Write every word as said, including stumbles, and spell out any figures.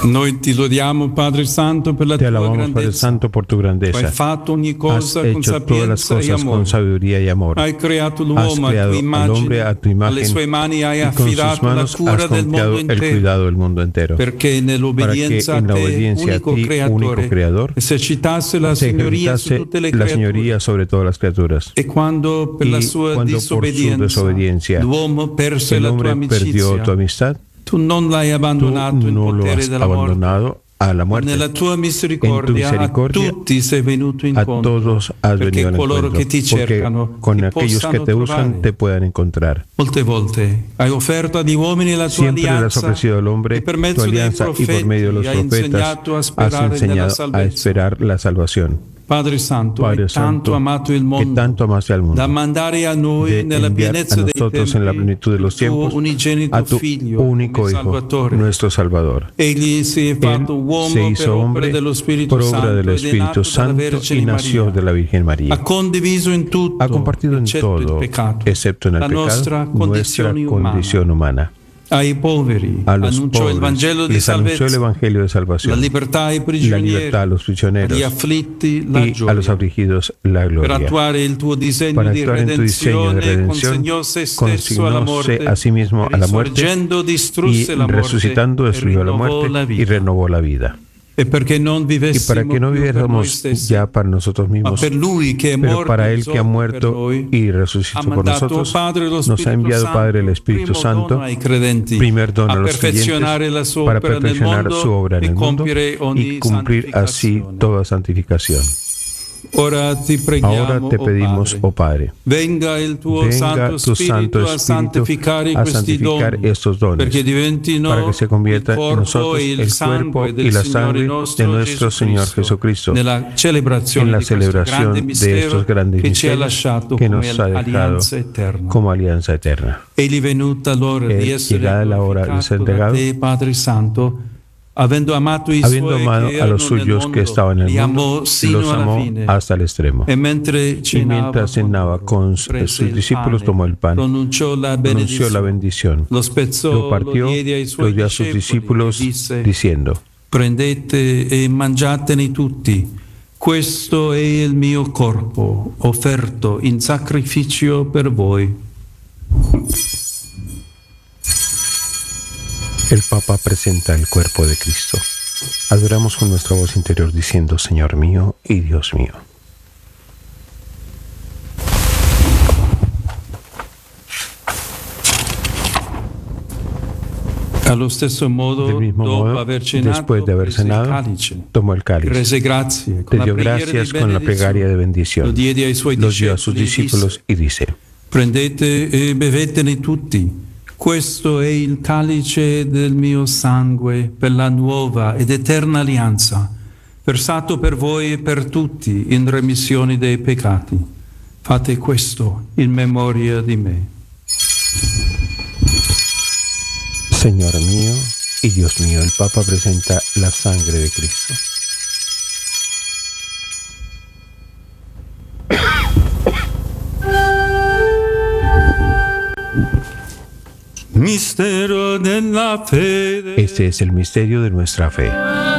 Noi ti lodiamo, Padre Santo, per la Te tua alabamos, Padre grandezza. Santo, por tu Tu hai grandeza. fatto ogni Has cosa con hecho todas las sapienza e cosas con amore. sabiduría y amor. Hai creato Has l'uomo a creado tua al immagine, hombre a tu alle imagen sue mani hai y con sus affidato la manos cura has del mondo confiado el intero, cuidado del mundo entero. perché Para que nell'obbedienza a en la te, obediencia a unico ti, único creatore, Creador, esercitasse la se signoria su ejercitase tutte le la creature. señoría sobre todas las criaturas. E quando per Y la sua cuando por su disobbedienza desobediencia l'uomo perse el la tua hombre perdió amicizia, tu amistad, tu non l'hai tú abbandonato in no lo potere has della morte. abandonado a la muerte. Nella tua En tu misericordia, misericordia a tutti sei venuto a incontro, todos has perché venido al coloro che ti encuentro, porque cercano con ti aquellos que possano te buscan trovare. te puedan encontrar. Molte volte hai offerto agli uomini la tua Siempre le has alianza ofrecido al hombre e per tu mezzo dei alianza y por medio de los profeti hai profetas insegnato a has sperare nella enseñado a salvezza. esperar la salvación. Padre Santo, Padre hai tanto Santo, amato il que mondo tanto amaste al da mundo, mandare a noi de nella enviar a pienezza dei nosotros en la tempi plenitud de los il tuo tiempos unigenito a tu Figlio único come Hijo, Salvatore. nuestro Salvador. Egli si è Él fatto uomo se per hizo opera hombre dello Spirito por obra Santo del ed è Espíritu nato dalla Santo Vergine y nació Maria. de la Virgen María. Ha condiviso in tutto, Ha compartido en eccetto il todo, peccato, excepto en el la nostra pecado, nuestra condizione umana. condición humana. Ai poveri A los annunciò il Vangelo pobres di les anunció el salvezza, Evangelio de la salvación, libertà ai la prigionieri, libertad a los prisioneros agli afflitti la y a los gioia. afligidos la Per gloria. attuare il tuo disegno Para di actuar en tu diseño de redenzione redención, consegnò se stesso alla consignóse morte, a sí mismo a la muerte risorgendo y distrusse la morte resucitando e destruyó la rinnovò la muerte y vita. renovó la vida. E perché non Y vivessimo para que no più per noi viviéramos stessi, ya para nosotros ma mismos, per Lui che è pero morto para e Él que ha risorto per muerto noi, y ha resucitó por mandato nosotros, Padre lo nos ha Spirito enviado Santo, Padre el Espíritu primo Santo, dono ai credenti, primer don a a los perfezionare creyentes, la sua para opera nel perfeccionar mondo su obra en e el mundo compiere ogni y cumplir así santificazione. toda santificación. Ora ti preghiamo, Ahora te o pedimos, Padre, oh Padre, venga il tuo venga Santo tu Santo Spirito a Espíritu santificare a questi santificar doni, estos dones, perché diventino para que se convierta il en corpo nosotros e il el sangue cuerpo del y la Signore sangre de nostro nuestro Señor Gesù Jesucristo, nella celebrazione en la di questo grande celebración de mistero estos grandes che ci ha misterios lasciato que come nos ha dejado alleanza eterna. como alianza eterna. Egli venuta l'ora Eh, di essere llegada la hora de ser glorificato da entregado, te, Padre Santo, avendo amato i habiendo suoi amado che a erano los nel suyos mondo, que estaban en li el amò mundo, sino los alla amó fine. hasta el extremo. E mentre Y cenava mientras con cenaba loro, con prese sus il discípulos, pane, tomó el pan, pronunció la pronunció la benedizione, bendición, lo spezzò, lo partió, lo diede ai lo suoi dio a sus discípulos, discepoli e disse: diciendo: prendete e mangiatene tutti, questo è il mio corpo offerto in sacrificio per voi. El Papa presenta el cuerpo de Cristo. Adoramos con nuestra voz interior diciendo: Señor mío y Dios mío. Allo stesso modo, Del mismo dopo modo, aver cenato, después de haber prese il cenado, calice, tomó el cáliz, rese grazie, te con la dio preghiera di gracias con la plegaria de benedizione, lo bendición, diede ai suoi los dio a sus discepoli e discípulos y dice: prendete e bevetene tutti, questo è il calice del mio sangue per la nuova ed eterna alleanza, versato per voi e per tutti in remissione dei peccati. Fate questo in memoria di me. Señor mío y Dios mío. El Papa presenta la sangre de Cristo. Mistero della fede. Este es el misterio de nuestra fe.